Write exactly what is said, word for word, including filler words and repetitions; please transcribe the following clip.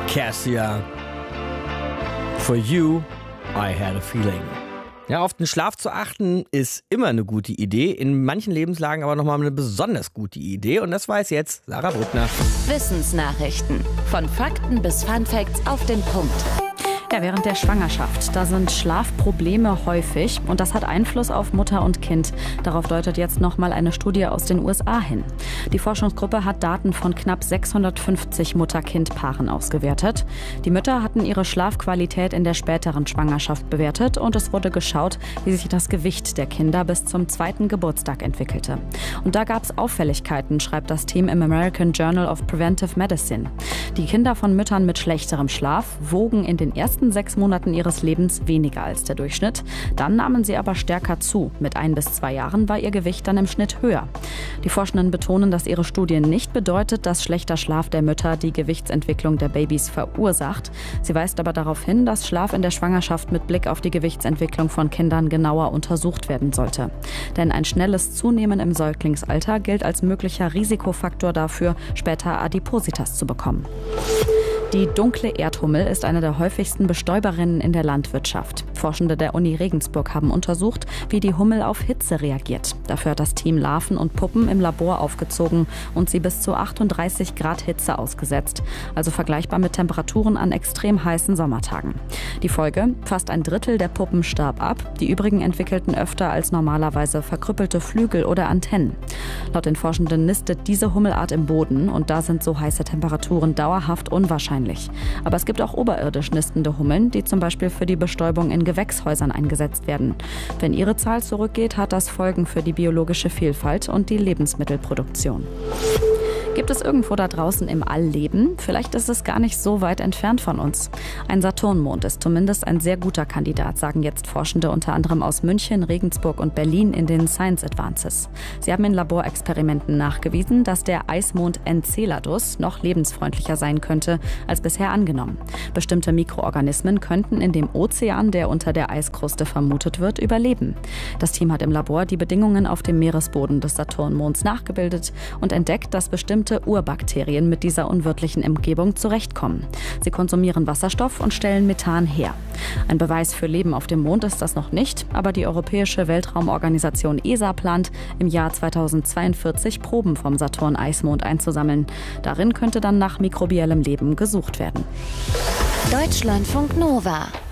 Cassia. For you, I had a feeling. Ja, auf den Schlaf zu achten ist immer eine gute Idee, in manchen Lebenslagen aber nochmal eine besonders gute Idee. Und das weiß jetzt Sarah Brückner. Wissensnachrichten. Von Fakten bis Funfacts auf den Punkt. Ja, während der Schwangerschaft, da sind Schlafprobleme häufig und das hat Einfluss auf Mutter und Kind. Darauf deutet jetzt nochmal eine Studie aus den U S A hin. Die Forschungsgruppe hat Daten von knapp sechshundertfünfzig Mutter-Kind-Paaren ausgewertet. Die Mütter hatten ihre Schlafqualität in der späteren Schwangerschaft bewertet und es wurde geschaut, wie sich das Gewicht der Kinder bis zum zweiten Geburtstag entwickelte. Und da gab es Auffälligkeiten, schreibt das Team im American Journal of Preventive Medicine. Die Kinder von Müttern mit schlechterem Schlaf wogen in den ersten sechs Monaten ihres Lebens weniger als der Durchschnitt. Dann nahmen sie aber stärker zu. Mit ein bis zwei Jahren war ihr Gewicht dann im Schnitt höher. Die Forschenden betonen, dass ihre Studie nicht bedeutet, dass schlechter Schlaf der Mütter die Gewichtsentwicklung der Babys verursacht. Sie weist aber darauf hin, dass Schlaf in der Schwangerschaft mit Blick auf die Gewichtsentwicklung von Kindern genauer untersucht werden sollte. Denn ein schnelles Zunehmen im Säuglingsalter gilt als möglicher Risikofaktor dafür, später Adipositas zu bekommen. Die dunkle Erdhummel ist eine der häufigsten Bestäuberinnen in der Landwirtschaft. Forschende der Uni Regensburg haben untersucht, wie die Hummel auf Hitze reagiert. Dafür hat das Team Larven und Puppen im Labor aufgezogen und sie bis zu achtunddreißig Grad Hitze ausgesetzt, also vergleichbar mit Temperaturen an extrem heißen Sommertagen. Die Folge: fast ein Drittel der Puppen starb ab, die übrigen entwickelten öfter als normalerweise verkrüppelte Flügel oder Antennen. Laut den Forschenden nistet diese Hummelart im Boden und da sind so heiße Temperaturen dauerhaft unwahrscheinlich. Aber es gibt auch oberirdisch nistende Hummeln, die zum Beispiel für die Bestäubung in Gewächshäusern eingesetzt werden. Wenn ihre Zahl zurückgeht, hat das Folgen für die biologische Vielfalt und die Lebensmittelproduktion. Gibt es irgendwo da draußen im All Leben? Vielleicht ist es gar nicht so weit entfernt von uns. Ein Saturnmond ist zumindest ein sehr guter Kandidat, sagen jetzt Forschende unter anderem aus München, Regensburg und Berlin in den Science Advances. Sie haben in Laborexperimenten nachgewiesen, dass der Eismond Enceladus noch lebensfreundlicher sein könnte als bisher angenommen. Bestimmte Mikroorganismen könnten in dem Ozean, der unter der Eiskruste vermutet wird, überleben. Das Team hat im Labor die Bedingungen auf dem Meeresboden des Saturnmonds nachgebildet und entdeckt, dass bestimmte Urbakterien mit dieser unwirtlichen Umgebung zurechtkommen. Sie konsumieren Wasserstoff und stellen Methan her. Ein Beweis für Leben auf dem Mond ist das noch nicht, aber die Europäische Weltraumorganisation E S A plant, im Jahr zweitausendzweiundvierzig Proben vom Saturn-Eismond einzusammeln. Darin könnte dann nach mikrobiellem Leben gesucht werden. Deutschlandfunk Nova